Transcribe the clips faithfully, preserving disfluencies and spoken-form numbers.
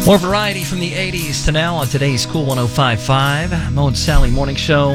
More variety from the eighties to now on today's Cool one oh five point five. Mo and Sally Morning Show.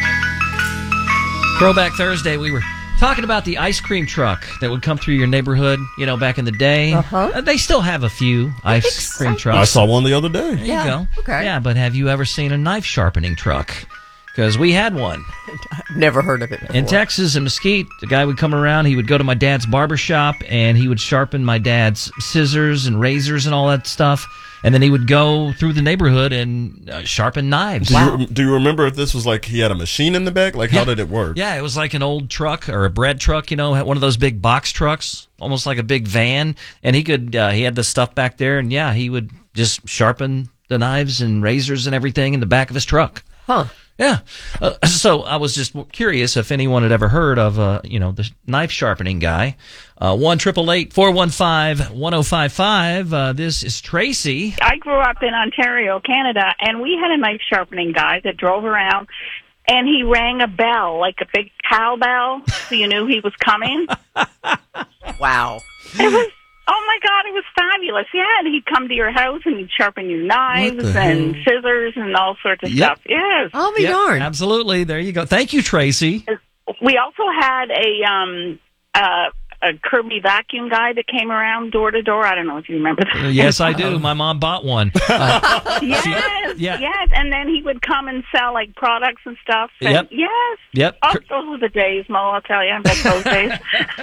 Throwback Thursday, we were talking about the ice cream truck that would come through your neighborhood, you know, back in the day. Uh-huh. Uh, they still have a few ice cream trucks. I saw one the other day. There Yeah, you go. okay. Yeah, but have you ever seen a knife sharpening truck? Because we had one. I've never heard of it before. In Texas, in Mesquite, the guy would come around, he would go to my dad's barber shop, and he would sharpen my dad's scissors and razors and all that stuff. And then he would go through the neighborhood and uh, sharpen knives. Do, you, do you remember if this was like he had a machine in the back? Like, Yeah. how did it work? Yeah, it was like an old truck or a bread truck, you know, one of those big box trucks, almost like a big van. And he could, uh, he had the stuff back there, and yeah, he would just sharpen the knives and razors and everything in the back of his truck. Huh. Yeah. Uh, so I was just curious if anyone had ever heard of, uh, you know, the knife sharpening guy. Uh, one triple eight four one five one zero five five. Uh, this is Tracy. I grew up in Ontario, Canada, and we had a knife sharpening guy that drove around, and he rang a bell, like a big cowbell, so you knew he was coming. Wow. It was, oh my God, it was fabulous. Yeah, and he'd come to your house and he'd sharpen your knives What the and hell? scissors and all sorts of Yep. stuff. Yes. I'll be Yep, darned. absolutely. There you go. Thank you, Tracy. We also had a um uh, a Kirby vacuum guy that came around door to door. I don't know if you remember that. Uh, yes, I do. My mom bought one. Uh, Yes, Yeah. yes, and then he would come and sell like products and stuff. And Yep. Yes. Yep. Oh, those were the days, Mo. I'll tell you, I miss those days.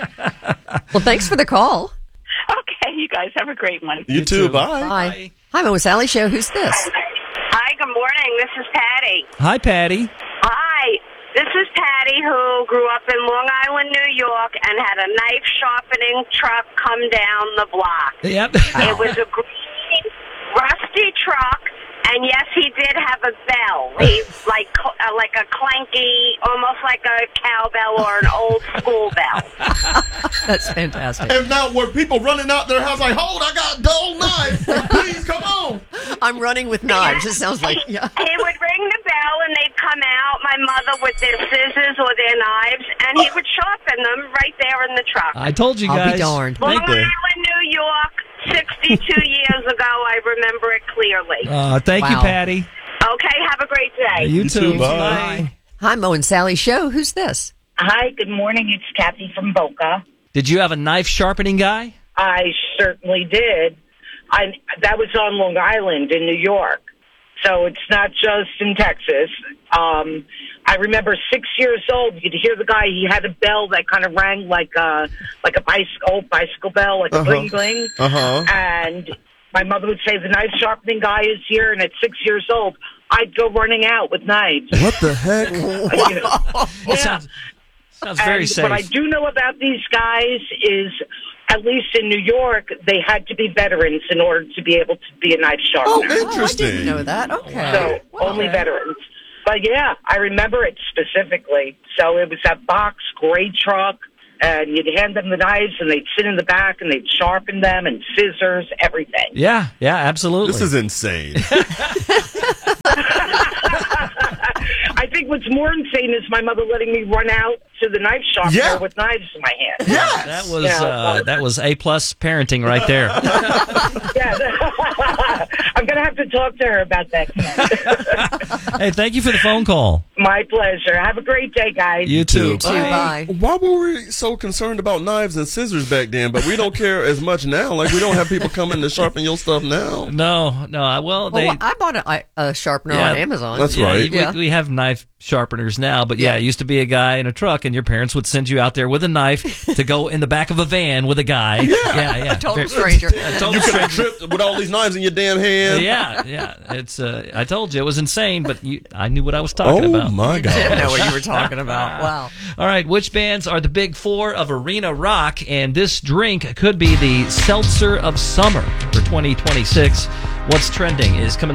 Well, thanks for the call. Okay, you guys have a great one. You, too. Bye. Bye. Hi, Mo and Sally Show. Who's this? Hi, good morning. This is Patty. Hi, Patty. Hi. This is Patty, who grew up in Long Island, New York, and had a knife sharpening truck come down the block. Yep. It was a green, rusty truck, and yes, he did have a bell. He like uh, like a clanky, almost like a cowbell or an old school bell. That's fantastic. And now, were people running out their house like, hold, I got a dull knife. Please, come on. I'm running with knives. It sounds like, yeah. He would ring the bell, and they'd come out, my mother with their scissors or their knives, and he would sharpen them right there in the truck. I told you I'll guys. be darned. Long Thank you. Island, New York, sixty-two years ago. I remember it clearly. Uh, thank you, Wow. Patty. Okay, have a great day. You, You too. too. Bye. Hi, Mo and Sally Show. Who's this? Hi, good morning. It's Kathy from Boca. Did you have a knife sharpening guy? I certainly did. I that was on Long Island in New York, so it's not just in Texas. Um, I remember six years old. You'd hear the guy. He had a bell that kind of rang like a like a bicycle old bicycle bell, like a Uh-huh. bling bling. Uh huh. And my mother would say, "The knife sharpening guy is here." And at six years old, I'd go running out with knives. What the heck? You know? It sounds, sounds very and safe. What I do know about these guys is, at least in New York, they had to be veterans in order to be able to be a knife Oh, sharpener. interesting. I didn't know that. Okay. So only veterans. But yeah, I remember it specifically. So it was that box gray truck, and you'd hand them the knives, and they'd sit in the back, and they'd sharpen them, and scissors, everything. Yeah, yeah, absolutely. This is insane. I think what's more insane is my mother letting me run out to the knife sharpener Yeah. with knives in my hand. Yes. that was Yeah. uh, that was A plus parenting right there. Yeah. I'm going to have to talk to her about that. Hey, thank you for the phone call. My pleasure. Have a great day, guys. You too. You too. Bye. Why were we so concerned about knives and scissors back then, but we don't care as much now? Like, we don't have people coming to sharpen your stuff now. No, no. I Well, they. Well, I bought a, a sharpener Yeah. on Amazon. That's yeah, right. We, Yeah. we have knife sharpeners now, but yeah, Yeah. it used to be a guy in a truck, and your parents would send you out there with a knife to go in the back of a van with a guy. Yeah, yeah. yeah. A total Very- stranger. a total You could have stranger. tripped with all these knives in your damn hand. Yeah, yeah. It's. Uh, I told you it was insane, but you, I knew what I was talking Oh, about. my God. Didn't know what you were talking about. Wow. All right, which bands are the big four of Arena Rock? And this drink could be the seltzer of summer for twenty twenty-six. What's trending is coming up.